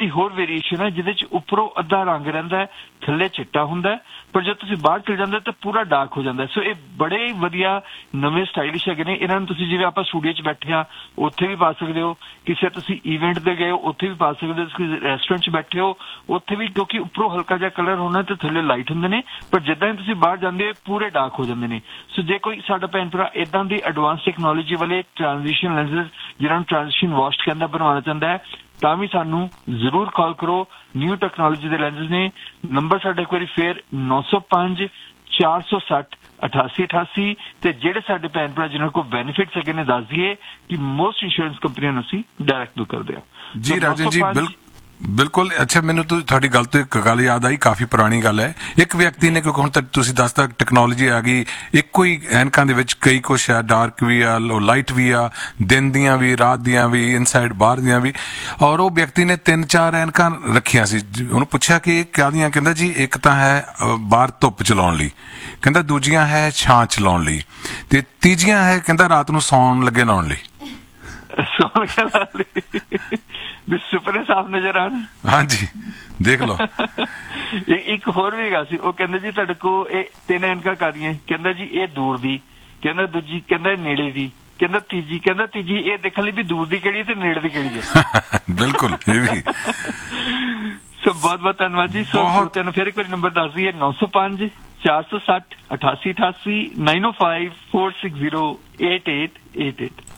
ਇਹਦੀ ਹੋਰ ਵੇਰੀਏਸ਼ਨ ਹੈ ਜਿਹਦੇ 'ਚ ਉੱਪਰੋਂ ਅੱਧਾ ਰੰਗ ਰਹਿੰਦਾ ਹੈ, ਥੱਲੇ ਚਿੱਟਾ ਹੁੰਦਾ ਹੈ, ਪਰ ਜਦ ਤੁਸੀਂ ਬਾਹਰ ਚਲ ਜਾਂਦੇ ਤਾਂ ਪੂਰਾ ਡਾਰਕ ਹੋ ਜਾਂਦਾ। ਸੋ ਇਹ ਬੜੇ ਹੀ ਵਧੀਆ ਨਵੇਂ ਸਟਾਈਲਿਸ਼ ਹੈਗੇ ਨੇ। ਇਹਨਾਂ ਨੂੰ ਤੁਸੀਂ ਜਿਵੇਂ ਆਪਾਂ ਸਟੂਡੀਓ 'ਚ ਬੈਠੇ ਆ ਉੱਥੇ ਵੀ ਪਾ ਸਕਦੇ ਹੋ, ਕਿਸੇ ਤੁਸੀਂ ਈਵੈਂਟ ਤੇ ਗਏ ਹੋ ਉੱਥੇ ਵੀ ਪਾ ਸਕਦੇ ਹੋ, ਤੁਸੀਂ ਰੈਸਟੋਰੈਂਟ 'ਚ ਬੈਠੇ ਹੋ ਉੱਥੇ ਵੀ, ਕਿਉਂਕਿ ਉੱਪਰੋਂ ਹਲਕਾ ਜਿਹਾ ਕਲਰ ਹੋਣਾ ਤੇ ਥੱਲੇ ਲਾਈਟ ਹੁੰਦੇ ਨੇ, ਪਰ ਜਿੱਦਾਂ ਹੀ ਤੁਸੀਂ ਬਾਹਰ ਜਾਂਦੇ ਹੋ ਪੂਰੇ ਡਾਰਕ ਹੋ ਜਾਂਦੇ ਨੇ। ਸੋ ਜੇ ਕੋਈ ਸਾਡਾ ਭੈਣ ਭਰਾ ਇਦਾਂ ਦੀ ਐਡਵਾਂਸ ਟੈਕਨੋਲੋਜੀ ਵਾਲੇ ਟ੍ਰਾਂਜੀਸ਼ਨ ਲੈਂਸਸ, ਜਿਹਨਾਂ ਨੂੰ ਟ੍ਰਾਂਜੀਸ਼ਨ ਵਾਸ਼ ਕਹਿੰਦਾ, ਬਣਵਾਉਣਾ ਚਾਹੁੰਦਾ ਹੈ ਤਾਂ ਵੀ ਸਾਨੂੰ ਜ਼ਰੂਰ ਕਾਲ ਕਰੋ। ਨਿਊ ਟੈਕਨੋਲੋਜੀ ਦੇ ਲੈਂਸਸ ਨੇ। ਨੰਬਰ ਸਾਡਾ ਇੱਕ ਵਾਰੀ ਫੇਰ 905 460 8888। ਤੇ ਜਿਹੜੇ ਸਾਡੇ ਭੈਣ ਭਰਾ ਜਿਹਨਾਂ ਕੋਲ ਬੈਨੀਫਿਟਸ ਹੈਗੇ ਨੇ ਦੱਸ ਦਈਏ ਕਿ ਮੋਸਟ ਇੰਸ਼ੋਰੈਂਸ ਕੰਪਨੀਆਂ ਨੂੰ ਅਸੀਂ ਡਾਇਰੈਕਟ ਕਰਦੇ ਹਾਂ ਜੀ। ਰਾਜਨ ਜੀ ਬਿਲਕੁਲ। ਅੱਛਾ, ਮੈਨੂੰ ਤੁਹਾਡੀ ਗੱਲ ਤੋਂ ਇੱਕ ਗੱਲ ਯਾਦ ਆਈ, ਕਾਫੀ ਪੁਰਾਣੀ ਗੱਲ ਹੈ। ਇੱਕ ਵਿਅਕਤੀ ਨੇ, ਕਿਉਂਕਿ ਹੁਣ ਤੱਕ ਤੁਸੀਂ ਦੱਸਦਾ ਟੈਕਨੋਲੋਜੀ ਆ ਗਈ, ਇੱਕੋ ਹੀ ਐਨਕਾਂ ਦੇ ਵਿੱਚ ਕਈ ਕੁਛ ਆ, ਡਾਰਕ ਵੀ ਆ, ਲਾਈਟ ਵੀ ਆ, ਦਿਨ ਦੀਆਂ ਵੀ, ਰਾਤ ਦੀਆਂ ਵੀ, ਇਨਸਾਈਡ ਬਾਹਰ ਦੀਆਂ ਵੀ। ਔਰ ਉਹ ਵਿਅਕਤੀ ਨੇ 3-4 ਐਨਕਾਂ ਰੱਖੀਆਂ ਸੀ। ਉਹਨੂੰ ਪੁੱਛਿਆ ਕਿ ਇਹ ਕਾਹਦੀਆਂ? ਕਹਿੰਦਾ ਜੀ ਇੱਕ ਤਾਂ ਹੈ ਬਾਹਰ ਧੁੱਪ ਚਲਾਉਣ ਲਈ, ਕਹਿੰਦਾ ਦੂਜੀਆਂ ਹੈ ਛਾਂ ਚਲਾਉਣ ਲਈ, ਤੇ ਤੀਜੀਆਂ ਹੈ ਕਹਿੰਦਾ ਰਾਤ ਨੂੰ ਸੌਣ ਲੱਗੇ ਲਾਉਣ ਲਈ। ਸੁਪਨੇ ਸਾਫ਼ ਨਜ਼ਰ ਆਣ। ਹਾਂਜੀ, ਦੇਖ ਲਓ। ਇੱਕ ਹੋਰ ਵੀ ਹੈਗਾ ਸੀ, ਉਹ ਕਹਿੰਦੇ ਜੀ ਤੁਹਾਡੇ ਕੋਲ ਇਹ 3 ਐਨਕਾਂ ਕਾਹਦੀਆਂ? ਕਹਿੰਦਾ ਜੀ ਇਹ ਦੂਰ ਦੀ, ਕਹਿੰਦਾ ਦੂਜੀ ਕਹਿੰਦਾ ਨੇੜੇ ਦੀ, ਕਹਿੰਦਾ ਤੀਜੀ ਇਹ ਦੇਖਣ ਲਈ ਵੀ ਦੂਰ ਦੀ ਕਿਹੜੀ ਤੇ ਨੇੜੇ ਦੀ ਕਿਹੜੀ ਹੈ। ਬਿਲਕੁਲ, ਇਹ ਵੀ। ਸੋ ਬਹੁਤ ਬਹੁਤ ਧੰਨਵਾਦ ਜੀ। ਸੋ ਤੈਨੂੰ ਫਿਰ ਇੱਕ ਵਾਰੀ ਨੰਬਰ ਦੱਸ ਦਈਏ, 905 460 8888 905 460 8888।